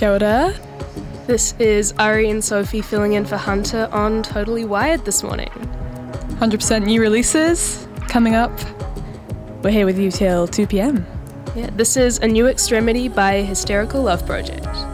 Kia ora. This is Ari and Sophie filling in for Hunter on Totally Wired this morning. 100% new releases coming up. We're here with you till 2 p.m. Yeah, this is A New Extremity by Hysterical Love Project.